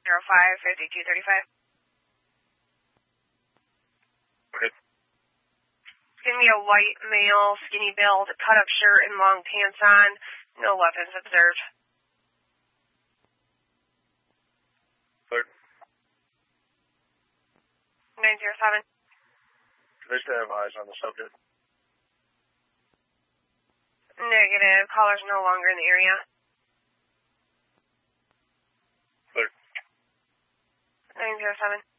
905-5235. Okay. It's going to be a white male, skinny build, cut-up shirt and long pants on. No weapons observed. Clear. 907. Do they still have eyes on the subject? Negative. Caller's no longer in the area. Clear. 907.